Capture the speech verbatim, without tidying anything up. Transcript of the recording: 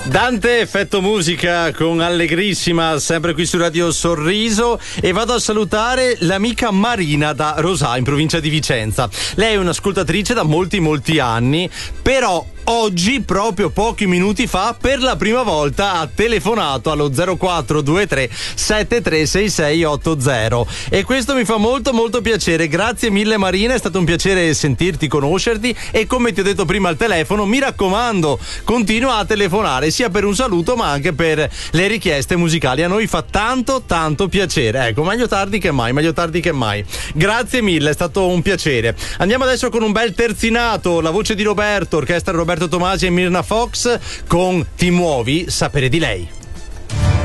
Dante, effetto musica con Allegrissima, sempre qui su Radio Sorriso, e vado a salutare l'amica Marina da Rosà, in provincia di Vicenza. Lei è un'ascoltatrice da molti molti anni, però oggi, proprio pochi minuti fa, per la prima volta ha telefonato allo zero quattro due tre sette tre sei sei otto zero, e questo mi fa molto molto piacere. Grazie mille Marina, è stato un piacere sentirti, conoscerti, e come ti ho detto prima al telefono, mi raccomando, continua a telefonare sia per un saluto ma anche per le richieste musicali. A noi fa tanto tanto piacere. Ecco, meglio tardi che mai, meglio tardi che mai. Grazie mille, è stato un piacere. Andiamo adesso con un bel terzinato, la voce di Roberto, orchestra Roberto Tomasi e Mirna Fox con Ti muovi, sapere di lei.